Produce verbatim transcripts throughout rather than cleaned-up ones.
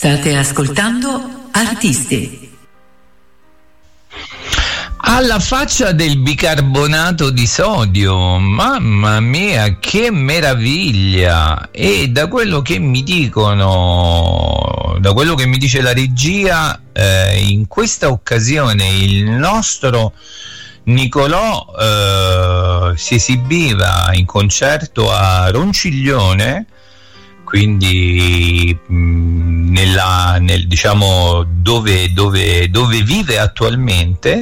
State ascoltando Artisti. Alla faccia del bicarbonato di sodio, mamma mia, che meraviglia! E da quello che mi dicono, da quello che mi dice la regia, eh, in questa occasione il nostro Nicolò eh, si esibiva in concerto a Ronciglione, quindi mh, nella, nel, diciamo dove, dove, dove vive attualmente,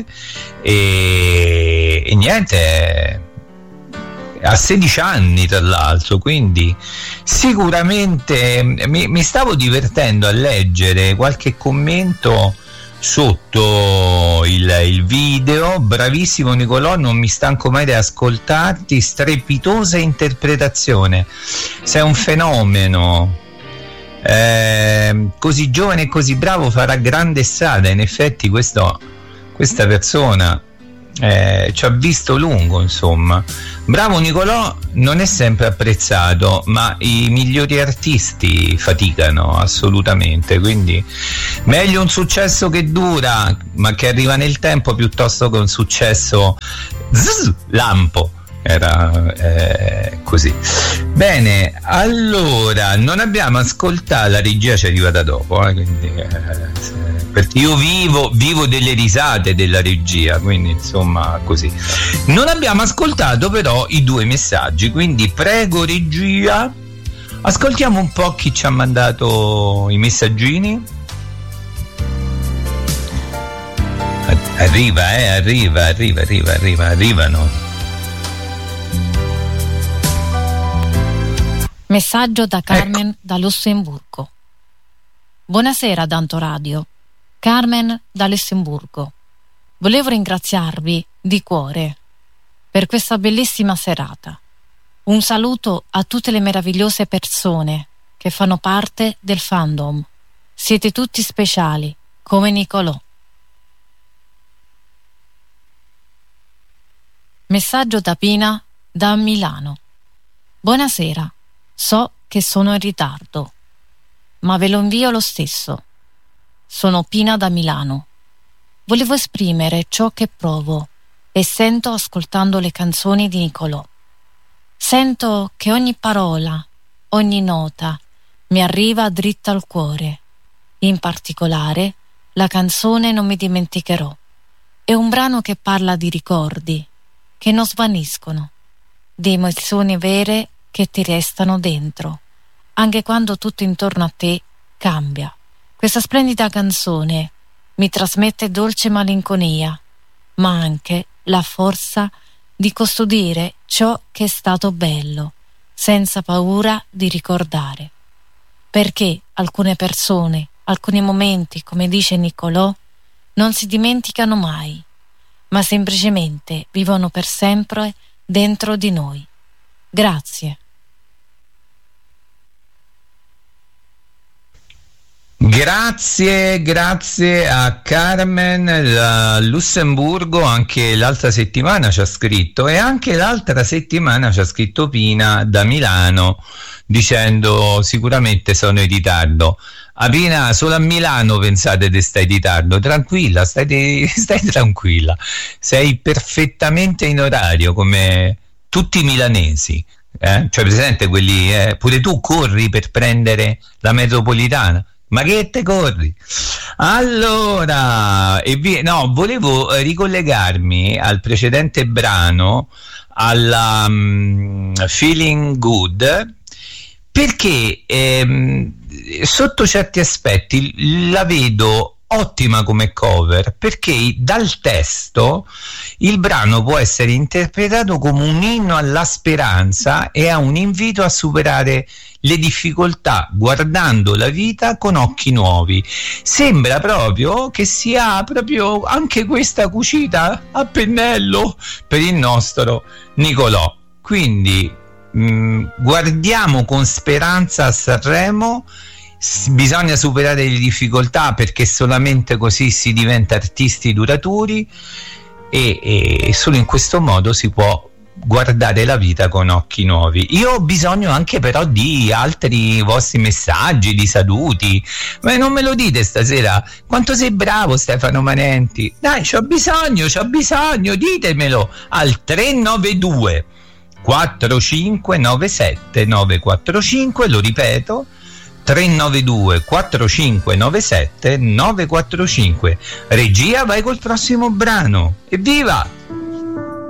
e, e niente, a sedici anni tra l'altro, quindi sicuramente mi, mi stavo divertendo a leggere qualche commento sotto il, il video. Bravissimo Nicolò, non mi stanco mai di ascoltarti, strepitosa interpretazione, sei un fenomeno, eh, così giovane e così bravo, farà grande strada. In effetti questo, questa persona eh, ci ha visto lungo, insomma. Bravo Nicolò, non è sempre apprezzato, ma i migliori artisti faticano assolutamente, quindi meglio un successo che dura ma che arriva nel tempo, piuttosto che un successo zzz, lampo. Era eh, così. Bene, allora non abbiamo ascoltato, la regia ci è arrivata dopo, eh, quindi, eh, perché io vivo, vivo delle risate della regia, quindi insomma così. Non abbiamo ascoltato però i due messaggi, quindi prego regia, ascoltiamo un po' chi ci ha mandato i messaggini. Arriva, eh, arriva, arriva, arriva, arriva, arrivano. Messaggio da Carmen, ecco, da Lussemburgo. Buonasera Danto Radio, Carmen da Lussemburgo. Volevo ringraziarvi di cuore per questa bellissima serata. Un saluto a tutte le meravigliose persone che fanno parte del fandom. Siete tutti speciali, come Nicolò. Messaggio da Pina da Milano. Buonasera. So che sono in ritardo, ma ve lo invio lo stesso. Sono Pina da Milano. Volevo esprimere ciò che provo e sento ascoltando le canzoni di Nicolò. Sento che ogni parola, ogni nota mi arriva dritta al cuore. In particolare, la canzone Non mi dimenticherò. È un brano che parla di ricordi che non svaniscono, di emozioni vere che ti restano dentro, anche quando tutto intorno a te cambia. Questa splendida canzone mi trasmette dolce malinconia, ma anche la forza di custodire ciò che è stato bello, senza paura di ricordare. Perché alcune persone, alcuni momenti, come dice Nicolò, non si dimenticano mai, ma semplicemente vivono per sempre dentro di noi. Grazie. Grazie, grazie a Carmen da Lussemburgo. Anche l'altra settimana ci ha scritto, e anche l'altra settimana ci ha scritto Pina da Milano dicendo sicuramente sono in ritardo. A Pina, solo a Milano pensate che stai in ritardo. Tranquilla, stai, di, stai tranquilla, sei perfettamente in orario come tutti i milanesi, eh? Cioè presente quelli, eh? Pure tu corri per prendere la metropolitana. Ma che te corri? Allora, e vi, no, volevo ricollegarmi al precedente brano, alla um, Feeling Good, perché ehm, sotto certi aspetti la vedo ottima come cover, perché dal testo il brano può essere interpretato come un inno alla speranza e a un invito a superare le difficoltà guardando la vita con occhi nuovi. Sembra proprio che sia proprio anche questa cucita a pennello per il nostro Nicolò. Quindi mh, guardiamo con speranza a Sanremo. Bisogna superare le difficoltà, perché solamente così si diventa artisti duraturi, e, e solo in questo modo si può guardare la vita con occhi nuovi. Io ho bisogno anche però di altri vostri messaggi, di saluti. Ma non me lo dite stasera? Quanto sei bravo Stefano Manenti, dai, c'ho bisogno, c'ho bisogno, ditemelo al tre nove due quattro cinque nove sette nove quattro cinque, lo ripeto, tre nove due quattro cinque nove sette nove quattro cinque. Regia, vai col prossimo brano. Evviva!